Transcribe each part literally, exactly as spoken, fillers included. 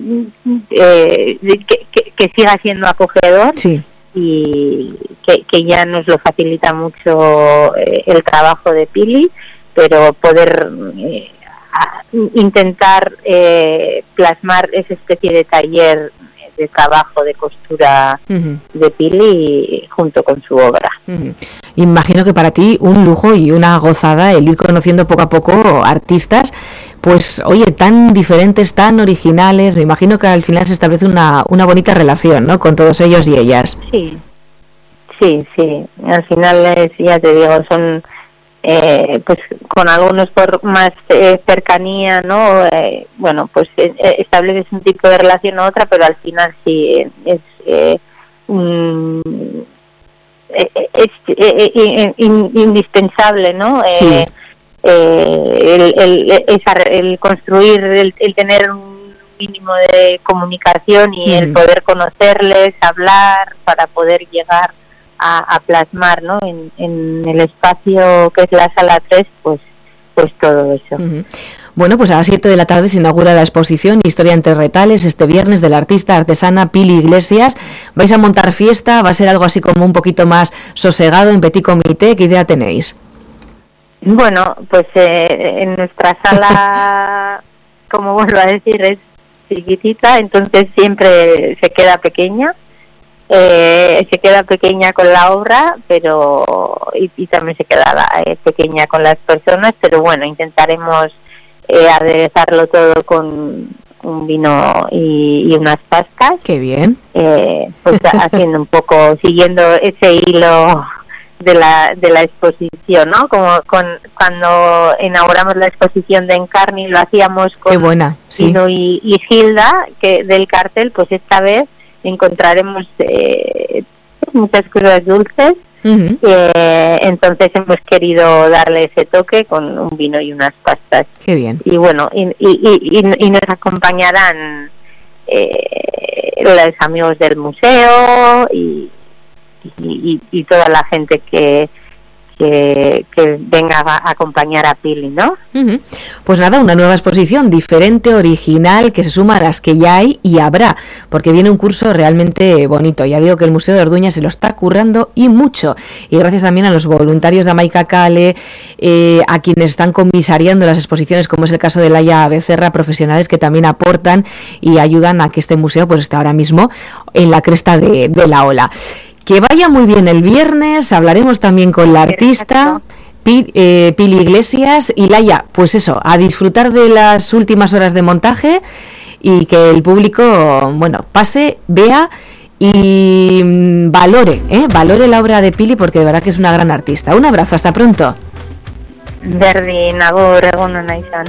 eh, que, que, que siga siendo acogedor. Sí. Y que, que ya nos lo facilita mucho eh, el trabajo de Pili, pero poder eh, a, intentar eh, plasmar esa especie de taller de trabajo de costura uh-huh. de Pili junto con su obra. Uh-huh. Imagino que para ti un lujo y una gozada el ir conociendo poco a poco artistas, pues oye, tan diferentes, tan originales. Me imagino que al final se establece una, una bonita relación, ¿no?, con todos ellos y ellas. Sí, sí, sí. Al final, es, ya te digo, son eh, pues con algunos por más eh, cercanía, ¿no? Eh, bueno, pues eh, estableces un tipo de relación u otra, pero al final sí es eh, um, es, es eh, eh, in, indispensable, ¿no? Eh, sí. eh, el, el, esa, el construir, el, el tener un mínimo de comunicación y mm. el poder conocerles, hablar, para poder llegar A, a plasmar, ¿no?, en, en el espacio que es la sala tres, pues pues todo eso. Uh-huh. Bueno, pues a las siete de la tarde se inaugura la exposición Historia entre retales, este viernes, de la artista artesana Pili Iglesias. ¿Vais a montar fiesta? ¿Va a ser algo así como un poquito más sosegado, en petit comité? ¿Qué idea tenéis? Bueno, pues eh, en nuestra sala, como vuelvo a decir, es chiquitita, entonces siempre se queda pequeña. Eh, se queda pequeña con la obra, pero y, y también se queda eh, pequeña con las personas, pero bueno, intentaremos eh, aderezarlo todo con un vino y, y unas pastas. Qué bien. Eh, pues haciendo un poco, siguiendo ese hilo de la de la exposición, ¿no? Como con cuando inauguramos la exposición de Encarni lo hacíamos con Qué buena, sí. Pino y, y Gilda, que del cartel, pues esta vez encontraremos eh, muchas cosas dulces. Uh-huh. eh, entonces hemos querido darle ese toque con un vino y unas pastas. Qué bien. Y bueno, y, y, y, y nos acompañarán eh, los amigos del museo y, y, y toda la gente que Que, que venga a acompañar a Pili, ¿no? Uh-huh. Pues nada, una nueva exposición diferente, original, que se suma a las que ya hay y habrá, porque viene un curso realmente bonito. Ya digo que el Museo de Orduña se lo está currando y mucho, y gracias también a los voluntarios de Amaica Cale, eh, a quienes están comisariando las exposiciones, como es el caso de Laia Becerra, profesionales que también aportan y ayudan a que este museo pues esté ahora mismo en la cresta de, de la ola. Que vaya muy bien el viernes, hablaremos también con la artista Pi, eh, Pili Iglesias, y Laia, pues eso, a disfrutar de las últimas horas de montaje y que el público, bueno, pase, vea y mmm, valore, ¿eh? valore la obra de Pili, porque de verdad que es una gran artista. Un abrazo, hasta pronto. Berdin, agur, egun ona izan.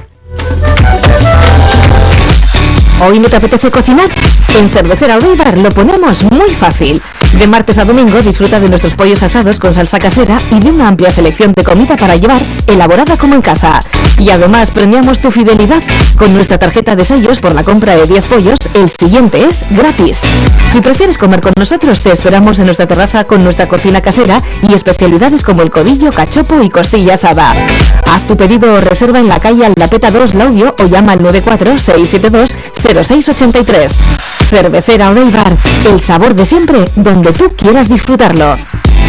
¿Hoy no te apetece cocinar? En Cervecera Oleibar lo ponemos muy fácil. De martes a domingo disfruta de nuestros pollos asados con salsa casera y de una amplia selección de comida para llevar, elaborada como en casa. Y además premiamos tu fidelidad con nuestra tarjeta de sellos. Por la compra de diez pollos, el siguiente es gratis. Si prefieres comer con nosotros, te esperamos en nuestra terraza con nuestra cocina casera y especialidades como el codillo, cachopo y costilla asada. Haz tu pedido o reserva en la calle Aldapeta dos Laudio o llama al nueve cuatro seis siete dos cero seis ocho tres. Cervecera Oleibar, el sabor de siempre, donde tú quieras disfrutarlo.